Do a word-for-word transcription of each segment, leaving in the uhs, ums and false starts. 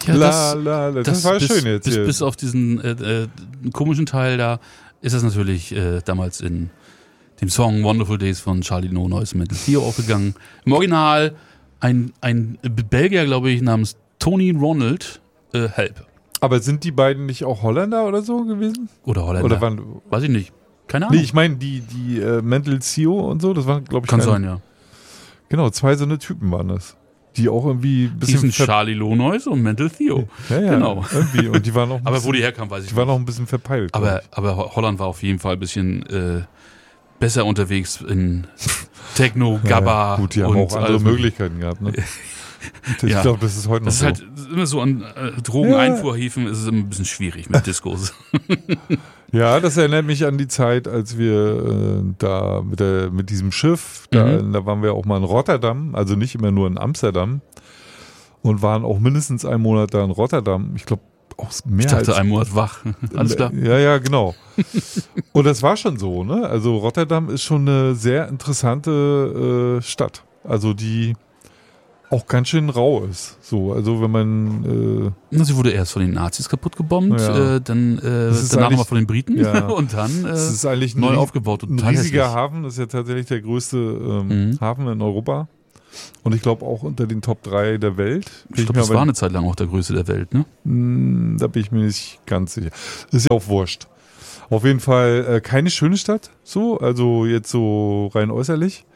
Ja, la, das, la, la. das, das war bis, schön jetzt bis, hier. bis auf diesen äh, äh, komischen Teil da ist das natürlich äh, damals in dem Song Wonderful Days von Charlie No Noise Mental Theo aufgegangen. Im Original ein, ein Belgier, glaube ich, namens Tony Ronald, äh, Help. Aber sind die beiden nicht auch Holländer oder so gewesen? Oder Holländer. Oder waren, weiß ich nicht. Keine Ahnung. nee, ich meine, die, die äh, Mental Theo und so, das waren, glaube ich, Kann keine, sein, ja. Genau, zwei so eine Typen waren das. Die auch irgendwie ein Die sind bisschen. Charlie Lonois und Mental Theo. Ja, ja, Genau. irgendwie. Und die waren auch ein Aber bisschen, wo die herkamen, weiß ich die waren nicht. auch ein bisschen verpeilt. Aber, aber Holland war auf jeden Fall ein bisschen äh, besser unterwegs in Techno, Gabba. Ja, gut, die haben und auch andere alles Möglichkeiten gehabt. Ne? Ich Ja. glaube, das ist heute noch Das ist so. halt immer so an äh, Drogeneinfuhrhäfen ist es immer ein bisschen schwierig mit Diskos. Ja, das erinnert mich an die Zeit, als wir äh, da mit, der, mit diesem Schiff, da, Mhm. da waren wir auch mal in Rotterdam, also nicht immer nur in Amsterdam und waren auch mindestens einen Monat da in Rotterdam. Ich glaube, auch mehr Ich dachte, als ein Monat wach. Alles klar. Ja, ja, genau. Und das war schon so, ne? Also Rotterdam ist schon eine sehr interessante äh, Stadt. Also die auch ganz schön rau ist. So, also wenn man äh, Sie wurde erst von den Nazis kaputt gebombt, Ja. äh, dann äh, Das ist danach eigentlich- nochmal von den Briten ja. und dann äh, es ist eigentlich ein, neu ries- aufgebaut und ein total riesiger hässlich. Hafen. Das ist ja tatsächlich der größte ähm, Mhm. Hafen in Europa. Und ich glaube auch unter den Top drei der Welt. Bin Ich glaube, mir das aber- war eine Zeit lang auch der größte der Welt, ne? Hm, Da bin ich mir nicht ganz sicher. Ist ja auch wurscht. Auf jeden Fall äh, keine schöne Stadt, so, also jetzt so rein äußerlich.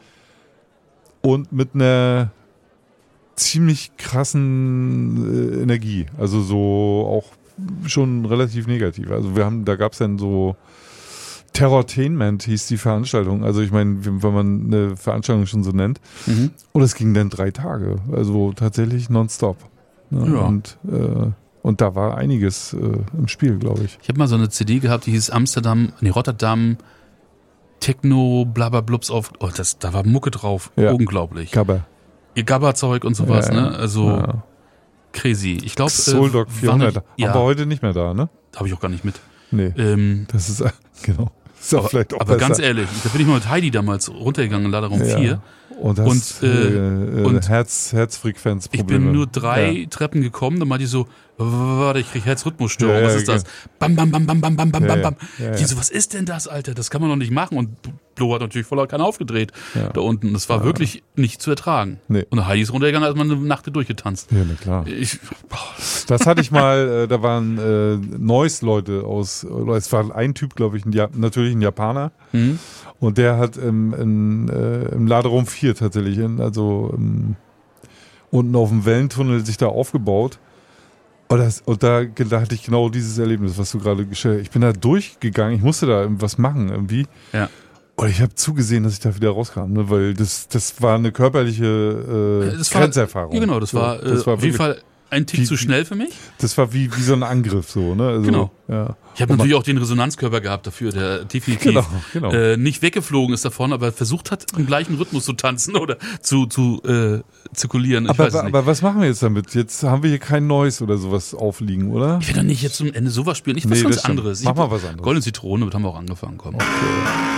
Und mit einer ziemlich krassen äh, Energie. Also so auch schon relativ negativ. Also wir haben, da gab es dann so Terrortainment hieß die Veranstaltung. Also ich meine, wenn man eine Veranstaltung schon so nennt. Mhm. Und es ging dann drei Tage. Also tatsächlich nonstop. Ne? Ja. Und, äh, und da war einiges äh, im Spiel, glaube ich. Ich habe mal so eine C D gehabt, die hieß Amsterdam, nee, Rotterdam, Techno, blablablups auf, oh, das, da war Mucke drauf, Ja. unglaublich. Gabba. Ihr Gabba-Zeug und sowas, Ja, ne? Also Ja. crazy. Ich glaube, Soul-Dog vierhundert. Ja, Aber heute nicht mehr da, ne? habe ich auch gar nicht mit. Nee. Ähm, Das ist, äh, genau. Ist auch aber vielleicht auch aber besser. ganz ehrlich, da bin ich mal mit Heidi damals runtergegangen in Laderaum Ja. vier. Und hast Und, äh, äh, äh, und Herz, Herzfrequenzprobleme. Ich bin nur drei Ja. Treppen gekommen, dann meinte ich so, warte, ich krieg Herzrhythmusstörung, Ja, ja, was ist das? ja. Bam, bam, bam, bam, bam, bam, bam, Ja, bam, bam. ja, ja. Die so, was ist denn das, Alter? Das kann man doch nicht machen. Und Blo hat natürlich voller Kanne aufgedreht Ja. da unten. Das war Ja. wirklich nicht zu ertragen. Nee. Und Heidi ist runtergegangen, als man eine Nacht durchgetanzt. Ja, na klar. Ich, Das hatte ich mal, äh, da waren äh, Noise-Leute aus, oder es war ein Typ, glaube ich, ein ja natürlich ein Japaner. hm? Und der hat im, in, äh, im Laderaum vier tatsächlich, in, also im, unten auf dem Wellentunnel sich da aufgebaut. Und, das, und da, da hatte ich genau dieses Erlebnis, was du gerade geschildert hast. Ich bin da durchgegangen, ich musste da was machen irgendwie. Ja. Und ich habe zugesehen, dass ich da wieder rauskam, ne? Weil das, das war eine körperliche äh, Das war- Grenzerfahrung. Ja, genau, das So, war, äh, das war auf jeden wirklich- Fall ein Tick wie- zu schnell für mich. Das war wie, wie so ein Angriff, so, ne? Also, Genau. Ja. Ich habe natürlich auch den Resonanzkörper gehabt dafür, der definitiv Genau, genau. Äh, nicht weggeflogen ist davon, aber versucht hat, im gleichen Rhythmus zu tanzen oder zu, zu äh, zirkulieren. Ich aber, weiß es nicht. aber was machen wir jetzt damit? Jetzt haben wir hier kein Noise oder sowas aufliegen, oder? Ich will doch nicht jetzt zum Ende sowas spielen. Nicht was Nee, ganz das stimmt. anderes. Mach Ich- mal was anderes. Goldene Zitrone, damit haben wir auch angefangen. Komm. Okay.